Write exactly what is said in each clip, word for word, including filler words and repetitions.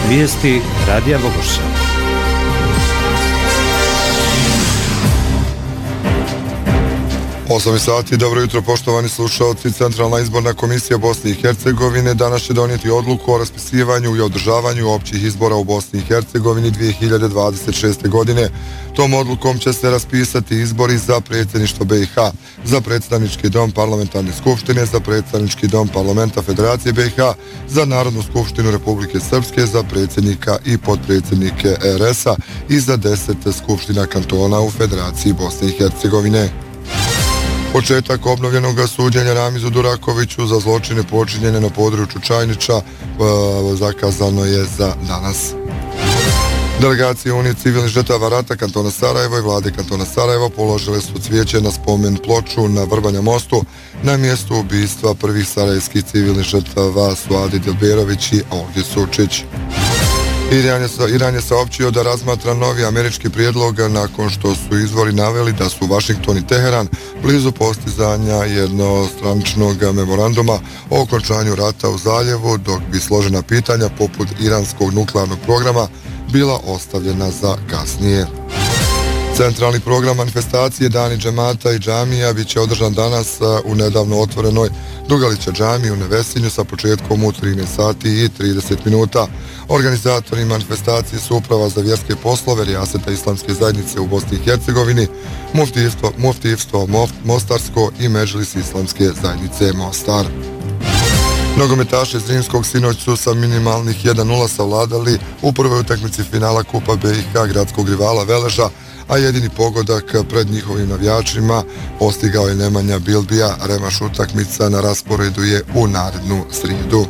Vijesti Radija Vogošća. osam sati, dobro jutro poštovani slušalci. Centralna izborna komisija Bosne i Hercegovine danas će donijeti odluku o raspisivanju i održavanju općih izbora u Bosni i Hercegovini dvije hiljade dvadeset šeste. godine. Tom odlukom će se raspisati izbori za predsjedništvo B i H, za predstavnički dom parlamentarne skupštine, za predstavnički dom parlamenta Federacije B i H, za Narodnu skupštinu Republike Srpske, za predsjednika i potpredsjednike R S a i za deset skupština kantona u Federaciji Bosne i Hercegovine. Početak obnovljenog suđenja Ramizu Durakoviću za zločine počinjene na području Čajniča zakazano je za danas. Delegacije Unije civilnih žrtava rata kantona Sarajevo i vlade kantona Sarajevo položile su cvijeće na spomen ploču na Vrbanja mostu na mjestu ubistva prvih sarajevskih civilnih žrtava Suadi Dilberović i Olgi Sučić. Iran je, Iran je saopćio da razmatra novi američki prijedlog nakon što su izvori naveli da su Washington i Teheran blizu postizanja jednostraničnog memoranduma o okončanju rata u zaljevu, dok bi složena pitanja poput iranskog nuklearnog programa bila ostavljena za kasnije. Centralni program manifestacije Dani džemata i džamija bit će održan danas u nedavno otvorenoj Dugalića džamiji u Nevesinju sa početkom u trinaest sati i trideset minuta. Organizatori manifestacije su Uprava za vjerske poslove Rijaseta Islamske zajednice u Bosni i Hercegovini, Muftivstvo, Muftivstvo Mostarsko i Medžlis Islamske zajednice Mostar. Nogometaši Zrinskog sinoć su sa minimalnih jedan nula savladali u prvoj utakmici finala Kupa B i H gradskog rivala Veleža, a jedini pogodak pred njihovim navijačima postigao je Nemanja Bilbija. Revanš utakmica na rasporedu je u narednu srijedu.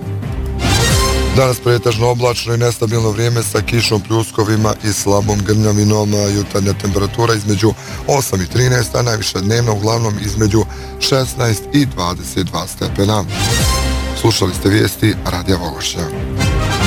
Danas pretežno oblačno i nestabilno vrijeme sa kišom, pljuskovima i slabom grmljavinom. Jutarnja temperatura između osam i trinaest, a najviša dnevna uglavnom između šesnaest i dvadeset dva stepena. Slušali ste vijesti Radija Vogošća.